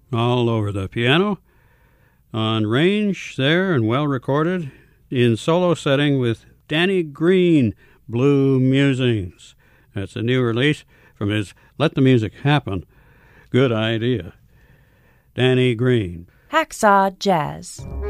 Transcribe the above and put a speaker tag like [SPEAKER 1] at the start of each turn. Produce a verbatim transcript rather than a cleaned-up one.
[SPEAKER 1] all over the piano, on range there and well recorded, in solo setting with Danny Green, Blue Musings. That's a new release from his Let the Music Happen. Good idea. Danny Green.
[SPEAKER 2] Hacksaw Jazz.